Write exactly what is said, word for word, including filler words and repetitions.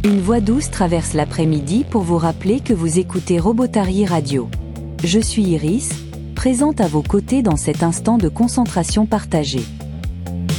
Une voix douce traverse l'après-midi pour vous rappeler que vous écoutez Robotary Radio. Je suis Iris, présente à vos côtés dans cet instant de concentration partagée.